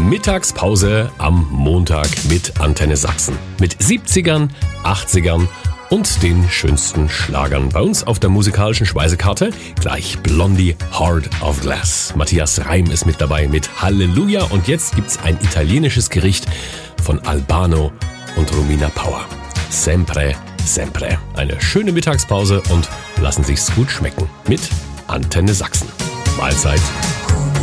Mittagspause am Montag mit Antenne Sachsen. Mit 70ern, 80ern und den schönsten Schlagern. Bei uns auf der musikalischen Speisekarte gleich Blondie Heart of Glass. Matthias Reim ist mit dabei mit Halleluja. Und jetzt gibt's ein italienisches Gericht von Albano und Romina Power. Sempre, sempre. Eine schöne Mittagspause und lassen sich's gut schmecken mit Antenne Sachsen. Mahlzeit.